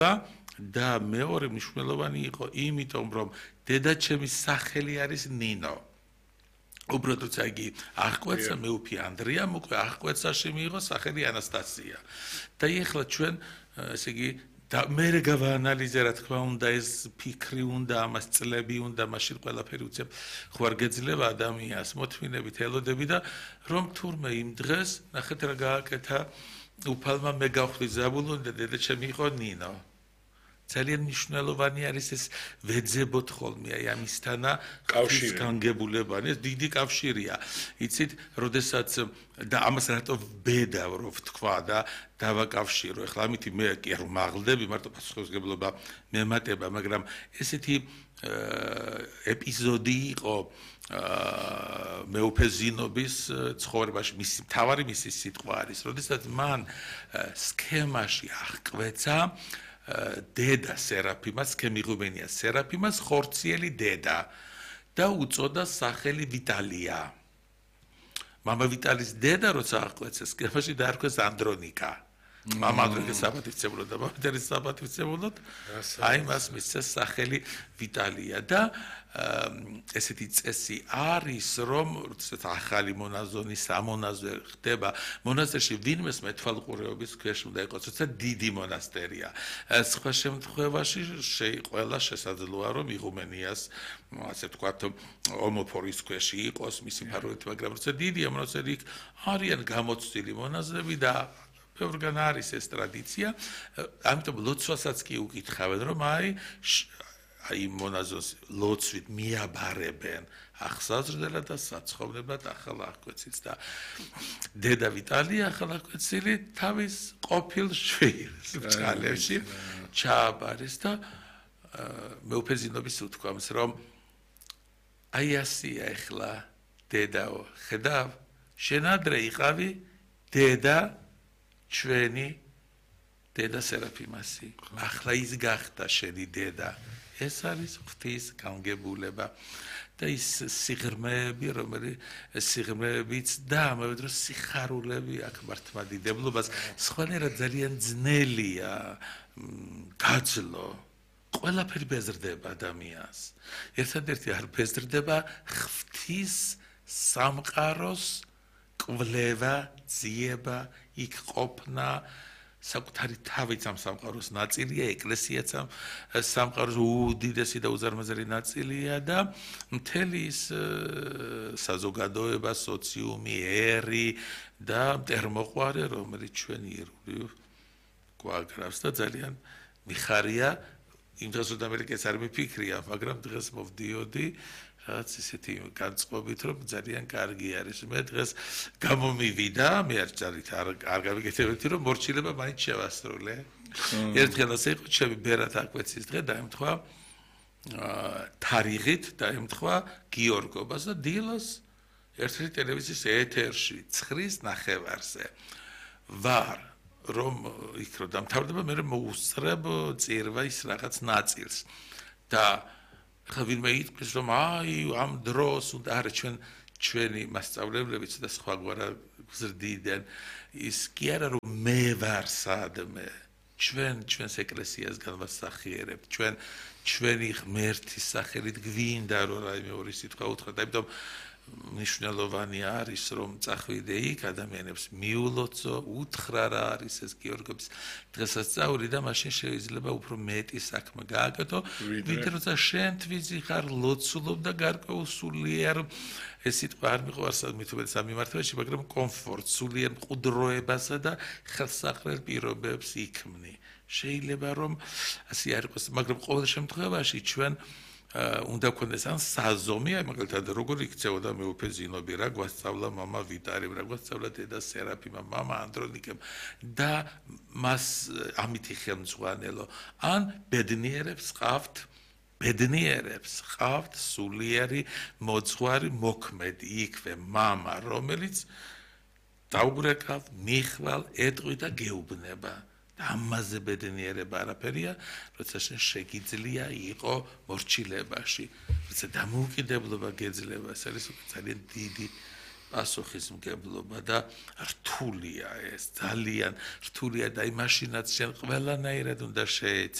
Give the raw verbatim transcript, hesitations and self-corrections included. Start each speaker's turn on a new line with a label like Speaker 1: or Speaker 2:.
Speaker 1: და მეორე მნიშვნელოვანი იყო იმიტომ რომ დედაჩემის სახელი არის ნინო. უბრალოდ როცა იგი აღკვეცა მეუფი ანდრიამ უკვე აღკვეცაში მიიღო სახელი ანასტასია. და ეხლა ჩვენ ესე იგი და მე გავაანალიზე რა თქმა უნდა ეს ფიქრი უნდა ამას წლები უნდა მაშინ ყველაფერი უცებ ხო არ გეძლევა ადამიანს მოთმინებით ელოდები და რომ თურმე იმ დღეს ნახეთ რა გააკეთა უფალმა მე გავხდი ზაბულონი და დედაჩემი იყო ნინო. ძალიან მნიშვნელოვანი არის ეს ვეძებოთ ხოლმე აი ამისთანა კავშირი განგებულებანი ეს დიდი კავშირია იცით როდესაც და ამას რატო ბედა რო ვთქვა და დავაკავშირო ეხლა ამითი მე კი არ მაღლდები მარტო პასუხისმგებლობა მემატება მაგრამ ესეთი ეპიზოდი იყო მეუფე ზინობის ცხოვრებაში მისი მთავარი მისი სიტყვა არის როდესაც მან სქემაში აღკვეცა დედა სერაფიმას კემიღუმენია სერაფიმას ხორციელი დედა და უწოდა სახელი ვიტალია მამა ვიტალის დედა როცა აღკვეცა სქემაში დაარქვეს ანდრონიკა მამა ანდრონიკა საბათივცემლოდ და მამა ვიტალის საბათივცემლოდ აი მას მისცეს სახელი ვიტალია და ესეთი წესი არის რომ როდესაც ახალი მონაზონი სამონაზვე ხდება მონასტერში ვინმეს მეთვალყურეობის ქვეშ უნდა იყოს როცა დიდი მონასტერია სხვა შემთხვევაში ყველა შესაძლოა რომ იღუმენიას ასე ვთქვათ ომოფორის ქვეშ იყოს მისი ფარვით მაგრამ როცა დიდია მონასტერი არიან გამოცდილი მონაზრები და ბევრგან არის ეს ტრადიცია ამიტომ ლოცვასაც კი უკითხავენ რომ აი აი მონაზონს ლოცვით მიაბარებენ ახსაზრდელად და საცხოვრებლად ახალ აღკვეცილს და დედა ვიტალია ახალ აღკვეცილი თავის ყოფილ შვილს ბრძალებში ჩააბარეს და მეუფე ზინობის უთქვამს რომ აი ასია ეხლა დედაო ხედავ შენ ადრე იყავი დედა ჩვენი დედა სერაფიმასი ახლა ის გახდა შენი დედა ეს არის ღვთის განგებულება და ის სიღრმეები რომელიც სიღრმეებიც და ამავე დროს სიხარულები აქ მართლმადიდებლობას სხვანაირად ძალიან ძნელია გაძლო ყველაფერი ბეზრდება ადამიანს ერთადერთი არ ბეზრდება ღვთის სამყაროს კვლევა ძიება იქ ყოფნა საკუთარი თავიც ამ სამყაროს ნაწილია ეკლესიაც ამ სამყაროს უდიდესი და უზარმაზარი ნაწილია და მთელი ის საზოგადოება სოციუმი ერი და მტერმოყვარე რომელიც ჩვენი ირული გვაგრავს და ძალიან მიხარია იმ დროს რომ ამერიკას არ მიფიქრია მაგრამ დღეს მოვდიოდი რაც ისეთი განწყობით რომ ძალიან კარგი არის მე დღეს გამომივიდა მე არ ჭარით არ არ გავიკეთებდი რომ მორჩილება მაინც შევასრულე ერთხელ ასე იყო ჩემი ბერად აკვეცის დღე დაემთხვა თარიღით დაემთხვა გიორგობას და დილას ერთ-ერთი ტელევიზიის ეთერში ცხრის ნახევარზე ვარ რომ იქ რომ დამთავრდება მე მოუსწრებ წირვა ის რაღაც ნაწილს და ხა ვინმე იტყვის რომ აი ამ დროს უნდა არა ჩვენ ჩვენი მასწავლებლებიც და სხვაგვარად გზრდიდან ის კი არა რომ მე ვარ სადმე ჩვენ ჩვენს ეკლესიას განვასახიერებთ ჩვენ ჩვენი ღმერთის სახელით გვინდა რომ რაიმე ორი სიტყვა უთხრათ ამიტომ მნიშვნელოვანი არის რომ წახვიდე იქ ადამიანებს მიულოცო უთხრა რა არის ეს გიორგობის დღესასწაული და მაშინ შეიძლება უფრო მეტი საქმე გააკეთო ვიდრე როცა შენ თვითი ხარ ლოცულობ და გარკვეულ სულიერ ეს სიტყვა არ მიყვარს მithumedes სამიმართებაში მაგრამ კომფორტ სულიერ მყუდროებასა და ხელსაყრელ პირობებს იქმნი შეიძლება რომ ასე არ იყოს მაგრამ ყოველ შემთხვევაში ჩვენ უნდა გქონდეს ან საზომი, აი მაგალითად როგორ იქცეოდა მეუფე ზინობი, რა გვასწავლა მამა ვიტარიმ, რა გვასწავლა დედა სერაფიმა, მამა ანდრონიკემ და მას ამითი ხელმძღვანელო. ან ბედნიერებს ყავთ, ბედნიერებს ყავთ სულიერი მოძღვარი მოქმედი იქვე მამა, რომელიც დაუბრეკავ, მიხვალ, ეტყვი და გეუბნება. ამაზე ბედნიერება არაფერია, როცა შენ შეგიძლია იყო მორჩილებაში, როცა დამოუკიდებლობა გეძლება, ეს არის ძალიან დიდი პასუხისმგებლობა და რთულია ეს ძალიან რთულია და იმაშინაც შენ ყველანაირად უნდა შეეცადეს